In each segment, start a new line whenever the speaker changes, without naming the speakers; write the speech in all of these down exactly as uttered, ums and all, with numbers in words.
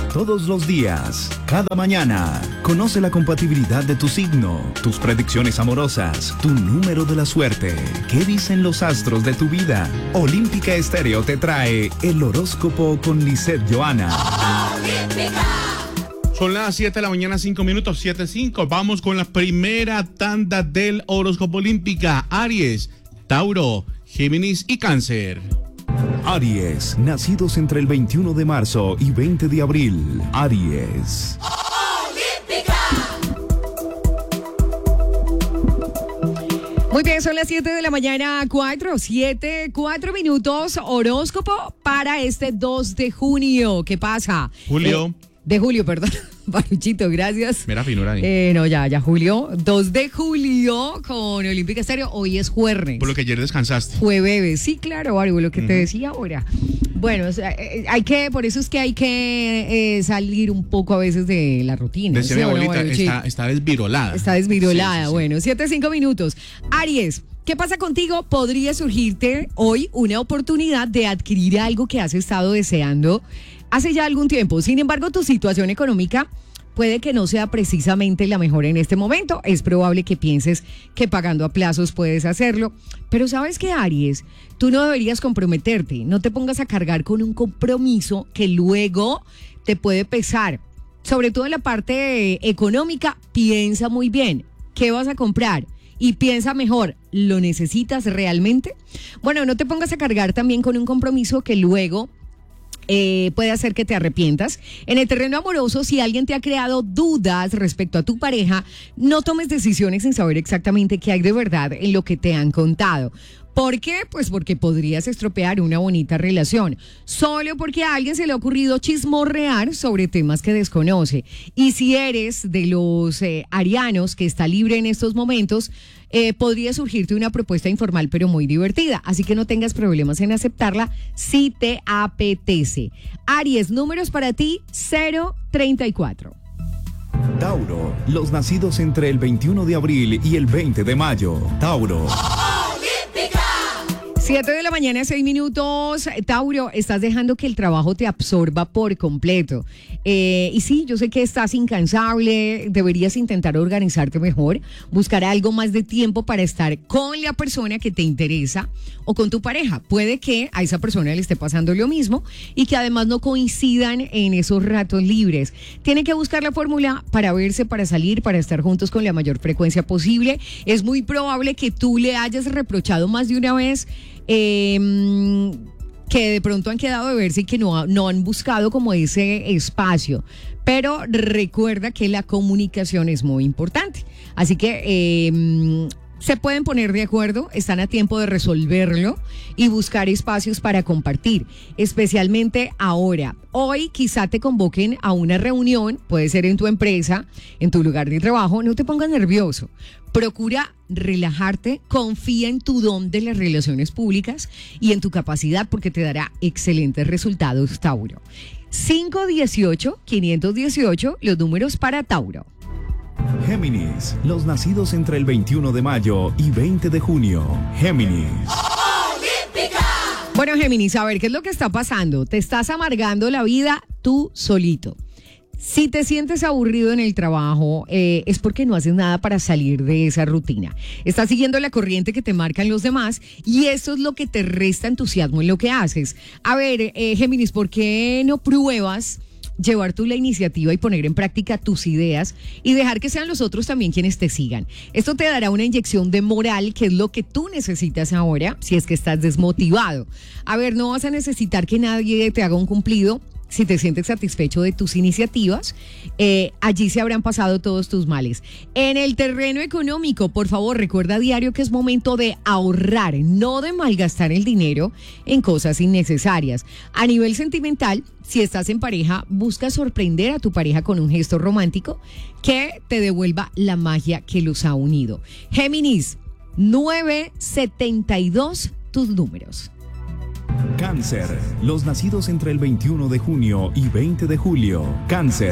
Todos los días, cada mañana, conoce la compatibilidad de tu signo, tus predicciones amorosas, tu número de la suerte. ¿Qué dicen los astros de tu vida? Olímpica Estéreo te trae el horóscopo con Lisette Johanna.
Son las siete de la mañana, cinco minutos, siete cinco. Vamos con la primera tanda del horóscopo Olímpica. Aries, Tauro, Géminis y Cáncer.
Aries, nacidos entre el veintiuno de marzo y veinte de abril. Aries.
Muy bien, son las siete de la mañana, cuatro, siete, cuatro minutos. Horóscopo para este dos de junio. ¿Qué pasa?
Julio.
Eh, de julio, perdón. Baruchito, gracias.
Mira, finura ahí.
Eh, no, ya, ya, julio. dos de julio con Olímpica Estéreo. Hoy es jueves.
Por lo que ayer descansaste.
Fue bebé. Sí, claro, Baru, lo que uh-huh. te decía ahora. Bueno, o sea, hay que, por eso es que hay que eh, salir un poco a veces de la rutina.
Decía mi abuelita, no, está, está desvirolada.
Está desvirolada, sí, sí, sí. Bueno, siete, cinco minutos. Aries, ¿qué pasa contigo? Podría surgirte hoy una oportunidad de adquirir algo que has estado deseando hace ya algún tiempo. Sin embargo, tu situación económica puede que no sea precisamente la mejor en este momento. Es probable que pienses que pagando a plazos puedes hacerlo. Pero ¿sabes qué, Aries? Tú no deberías comprometerte. No te pongas a cargar con un compromiso que luego te puede pesar. Sobre todo en la parte económica, piensa muy bien. ¿Qué vas a comprar? Y piensa mejor, ¿lo necesitas realmente? Bueno, no te pongas a cargar también con un compromiso que luego Eh, puede hacer que te arrepientas. En el terreno amoroso, si alguien te ha creado dudas respecto a tu pareja, no tomes decisiones sin saber exactamente qué hay de verdad en lo que te han contado. ¿Por qué? Pues porque podrías estropear una bonita relación, solo porque a alguien se le ha ocurrido chismorrear sobre temas que desconoce. Y si eres de los eh, arianos que está libre en estos momentos, eh, podría surgirte una propuesta informal pero muy divertida, así que no tengas problemas en aceptarla si te apetece. Aries, números para ti, cero treinta y cuatro.
Tauro, los nacidos entre el veintiuno de abril y el veinte de mayo. Tauro.
siete de la mañana, seis minutos. Tauro, estás dejando que el trabajo te absorba por completo. Eh, y sí, yo sé que estás incansable, deberías intentar organizarte mejor, buscar algo más de tiempo para estar con la persona que te interesa o con tu pareja. Puede que a esa persona le esté pasando lo mismo y que además no coincidan en esos ratos libres. Tienen que buscar la fórmula para verse, para salir, para estar juntos con la mayor frecuencia posible. Es muy probable que tú le hayas reprochado más de una vez Eh, que de pronto han quedado de verse y que no, no han buscado como ese espacio. Pero recuerda que la comunicación es muy importante. Así que eh, se pueden poner de acuerdo, están a tiempo de resolverlo y buscar espacios para compartir, especialmente ahora. Hoy quizá te convoquen a una reunión, puede ser en tu empresa, en tu lugar de trabajo. No te pongas nervioso. Procura relajarte, confía en tu don de las relaciones públicas y en tu capacidad porque te dará excelentes resultados, Tauro. cinco dieciocho, quinientos dieciocho, los números para Tauro.
Géminis, los nacidos entre el veintiuno de mayo y veinte de junio. Géminis.
Bueno, Géminis, a ver, ¿qué es lo que está pasando? Te estás amargando la vida tú solito. Si te sientes aburrido en el trabajo, eh, es porque no haces nada para salir de esa rutina. Estás siguiendo la corriente que te marcan los demás y eso es lo que te resta entusiasmo en lo que haces. A ver, eh, Géminis, ¿por qué no pruebas llevar tú la iniciativa y poner en práctica tus ideas y dejar que sean los otros también quienes te sigan? Esto te dará una inyección de moral, que es lo que tú necesitas ahora, si es que estás desmotivado. A ver, no vas a necesitar que nadie te haga un cumplido. Si te sientes satisfecho de tus iniciativas, eh, allí se habrán pasado todos tus males. En el terreno económico, por favor, recuerda a diario que es momento de ahorrar, no de malgastar el dinero en cosas innecesarias. A nivel sentimental, si estás en pareja, busca sorprender a tu pareja con un gesto romántico que te devuelva la magia que los ha unido. Géminis, nueve setenta y dos, tus números.
Cáncer, los nacidos entre el veintiuno de junio y veinte de julio. Cáncer.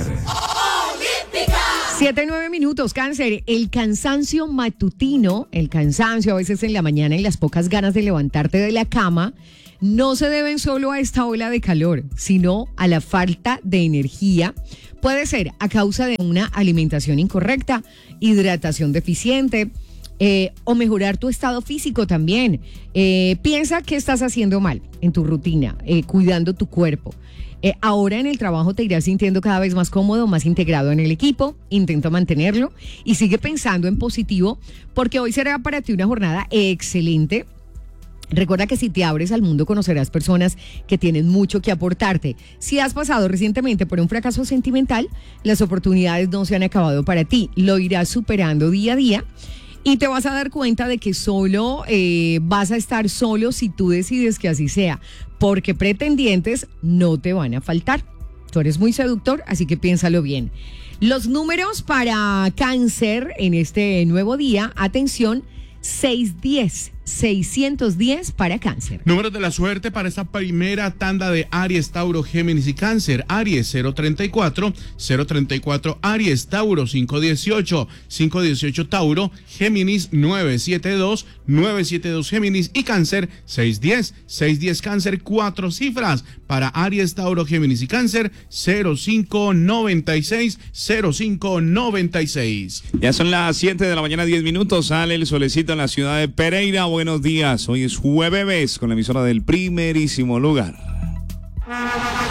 Siete, nueve minutos, Cáncer. El cansancio matutino, el cansancio a veces en la mañana y las pocas ganas de levantarte de la cama, no se deben solo a esta ola de calor, sino a la falta de energía. Puede ser a causa de una alimentación incorrecta, hidratación deficiente, eh, o mejorar tu estado físico también. Eh, piensa qué estás haciendo mal en tu rutina, eh, cuidando tu cuerpo. Eh, ahora en el trabajo te irás sintiendo cada vez más cómodo, más integrado en el equipo. Intenta mantenerlo y sigue pensando en positivo, porque hoy será para ti una jornada excelente. Recuerda que si te abres al mundo conocerás personas que tienen mucho que aportarte. Si has pasado recientemente por un fracaso sentimental, las oportunidades no se han acabado para ti. Lo irás superando día a día y te vas a dar cuenta de que solo eh, vas a estar solo si tú decides que así sea, porque pretendientes no te van a faltar. Tú eres muy seductor, así que piénsalo bien. Los números para Cáncer en este nuevo día, atención, seiscientos diez, seiscientos diez para Cáncer.
Números de la suerte para esta primera tanda de Aries, Tauro, Géminis y Cáncer. Aries cero treinta y cuatro, cero treinta y cuatro Aries, Tauro cinco dieciocho, cinco dieciocho Tauro, Géminis nueve setenta y dos, nueve setenta y dos Géminis y Cáncer seiscientos diez, seiscientos diez Cáncer. Cuatro cifras para Aries, Tauro, Géminis y Cáncer: cero cinco noventa y seis, cero cinco noventa y seis.
Ya son las siete de la mañana, diez minutos. Sale el solecito en la ciudad de Pereira. Buenos días. Hoy es jueves con la emisora del primerísimo lugar.